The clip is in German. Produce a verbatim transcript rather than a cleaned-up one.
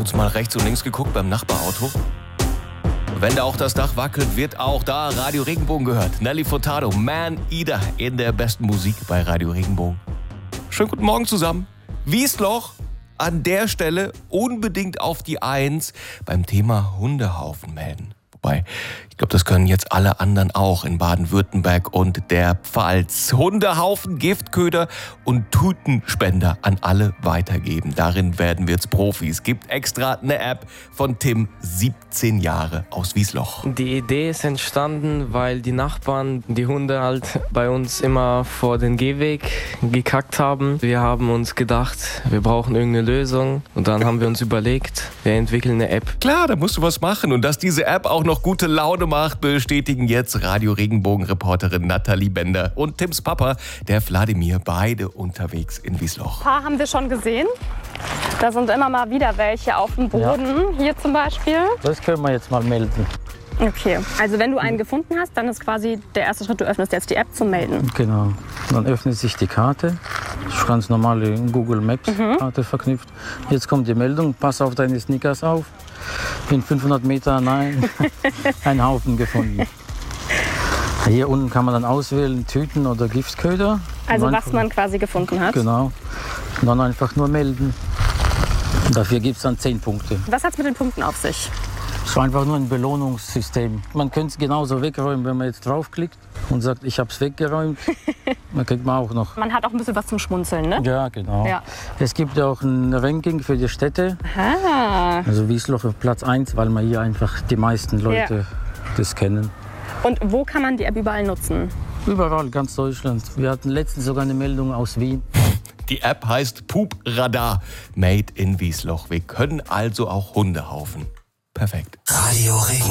kurz mal rechts und links geguckt beim Nachbarauto. Wenn da auch das Dach wackelt, wird auch da Radio Regenbogen gehört. Nelly Furtado, Man Eater in der besten Musik bei Radio Regenbogen. Schönen guten Morgen zusammen. Wiesloch an der Stelle unbedingt auf die Eins beim Thema Hundehaufen melden. Wobei, ich glaube, das können jetzt alle anderen auch in Baden-Württemberg und der Pfalz. Hundehaufen, Giftköder und Tütenspender an alle weitergeben. Darin werden wir jetzt Profis. Gibt extra eine App von Tim, siebzehn Jahre aus Wiesloch. Die Idee ist entstanden, weil die Nachbarn die Hunde halt bei uns immer vor den Gehweg gekackt haben. Wir haben uns gedacht, wir brauchen irgendeine Lösung. Und dann haben wir uns überlegt, wir entwickeln eine App. Klar, da musst du was machen. Und dass diese App auch noch gute Laune macht, bestätigen jetzt Radio Regenbogen-Reporterin Nathalie Bender und Tims Papa, der Wladimir, beide unterwegs in Wiesloch. Ein paar haben wir schon gesehen. Da sind immer mal wieder welche auf dem Boden, ja. Hier zum Beispiel. Das können wir jetzt mal melden. Okay, also wenn du einen gefunden hast, dann ist quasi der erste Schritt, du öffnest jetzt die App zum Melden. Genau, dann öffnet sich die Karte, ganz normale Google Maps Karte mhm. verknüpft. Jetzt kommt die Meldung, pass auf deine Sneakers auf. In fünfhundert Metern, nein, ein Haufen gefunden. Hier unten kann man dann auswählen, Tüten oder Giftköder. Also was einfach, man quasi gefunden hat. Genau, und dann einfach nur melden. Dafür gibt es dann zehn Punkte. Was hat es mit den Punkten auf sich? Es war einfach nur ein Belohnungssystem. Man könnte es genauso wegräumen, wenn man jetzt draufklickt und sagt, ich habe es weggeräumt. Dann kriegt man auch noch. Man hat auch ein bisschen was zum Schmunzeln, ne? Ja, genau. Ja. Es gibt auch ein Ranking für die Städte. Aha. Also Wiesloch auf Platz eins, weil man hier einfach die meisten Leute ja. das kennen. Und wo kann man die App überall nutzen? Überall, ganz Deutschland. Wir hatten letztens sogar eine Meldung aus Wien. Die App heißt Pupradar, made in Wiesloch. Wir können also auch Hundehaufen. Perfekt. Radio Regen.